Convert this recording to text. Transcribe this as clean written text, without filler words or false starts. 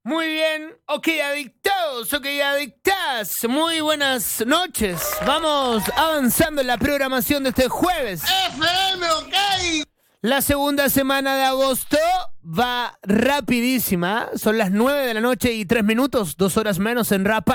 Muy bien, ok adictos, ok adictas, muy buenas noches. Vamos avanzando en la programación de este jueves. FM, ok. La segunda semana de agosto va rapidísima, son las 9 de la noche y 3 minutos, 2 horas menos en Rap